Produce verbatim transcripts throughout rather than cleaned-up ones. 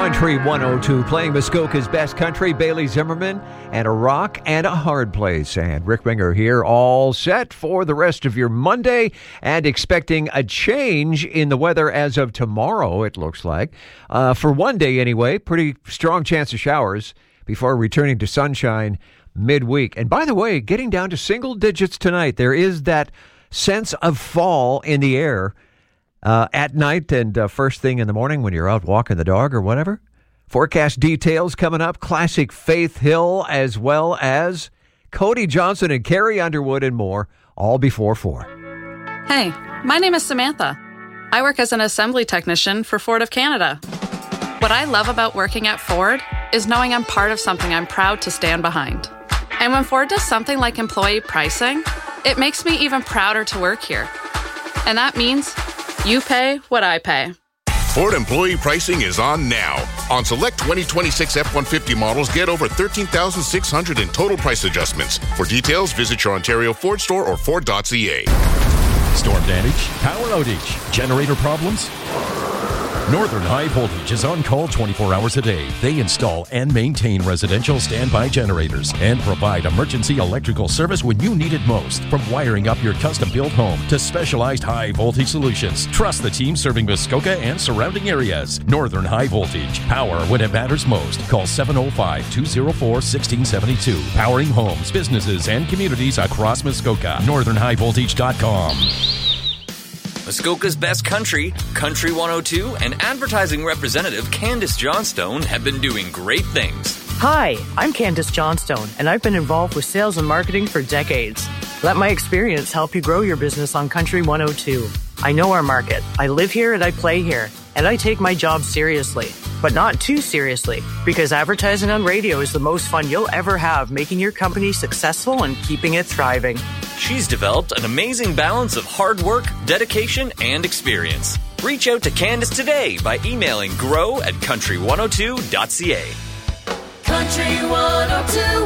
Country one oh two, playing Muskoka's best country, Bailey Zimmerman, and a rock and a hard place. And Rick Winger here, all set for the rest of your Monday, and expecting a change in the weather as of tomorrow, it looks like. Uh, for one day anyway, pretty strong chance of showers before returning to sunshine midweek. And by the way, getting down to single digits tonight. There is that sense of fall in the air Uh, at night and uh, first thing in the morning when you're out walking the dog or whatever. Forecast details coming up. Classic Faith Hill, as well as Cody Johnson and Carrie Underwood and more, all before four. Hey, my name is Samantha. I work as an assembly technician for Ford of Canada. What I love about working at Ford is knowing I'm part of something I'm proud to stand behind. And when Ford does something like employee pricing, it makes me even prouder to work here. And that means you pay what I pay. Ford employee pricing is on now. On select twenty twenty-six F one fifty models, get over thirteen thousand six hundred in total price adjustments. For details, visit your Ontario Ford store or Ford dot C A. Storm damage, power outage, generator problems? Northern High Voltage is on call twenty-four hours a day. They install and maintain residential standby generators and provide emergency electrical service when you need it most. From wiring up your custom-built home to specialized high-voltage solutions, trust the team serving Muskoka and surrounding areas. Northern High Voltage. Power when it matters most. Call seven oh five, two oh four, one six seven two. Powering homes, businesses, and communities across Muskoka. northern high voltage dot com. Muskoka's best country, Country one oh two, and advertising representative Candace Johnstone have been doing great things. Hi, I'm Candace Johnstone, and I've been involved with sales and marketing for decades. Let my experience help you grow your business on Country one oh two. I know our market. I live here and I play here, and I take my job seriously. But not too seriously, because advertising on radio is the most fun you'll ever have, making your company successful and keeping it thriving. She's developed an amazing balance of hard work, dedication, and experience. Reach out to Candace today by emailing grow at country one oh two dot c a. Country one oh two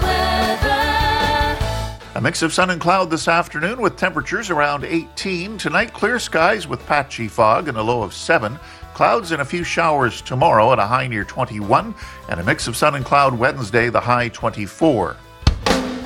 weather. A mix of sun and cloud this afternoon with temperatures around eighteen. Tonight, clear skies with patchy fog and a low of seven. Clouds and a few showers tomorrow at a high near twenty-one. And a mix of sun and cloud Wednesday, the high twenty-four.